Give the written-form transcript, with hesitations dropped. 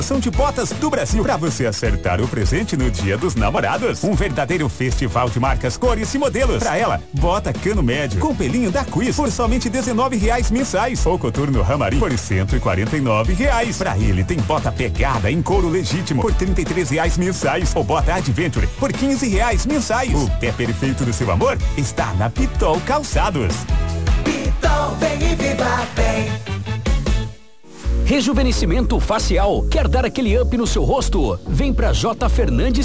São de botas do Brasil para você acertar o presente no Dia dos Namorados. Um verdadeiro festival de marcas, cores e modelos. Para ela, bota cano médio com pelinho da Quiz por somente R$19 mensais. Ou coturno Ramarim por R$149. Para ele tem bota pegada em couro legítimo por R$33 mensais. Ou bota Adventure por R$15 mensais. O pé perfeito do seu amor está na Pitol Calçados. Pitol, vem e viva bem. Rejuvenescimento facial. Quer dar aquele up no seu rosto? Vem pra J. Fernandes